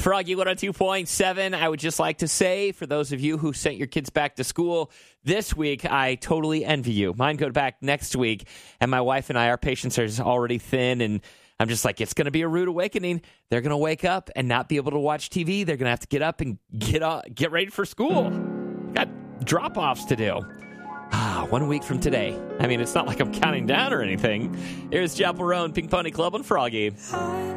Froggy 102.7. I would just like to say, for those of you who sent your kids back to school this week, I totally envy you. Mine go back next week, and my wife and I, our patience is already thin, and I'm just like, it's going to be a rude awakening. They're going to wake up and not be able to watch TV. They're going to have to get up and get ready for school. Got drop-offs to do. 1 week from today. I mean, it's not like I'm counting down or anything. Here's Chapel Roan, Pink Pony Club on Froggy.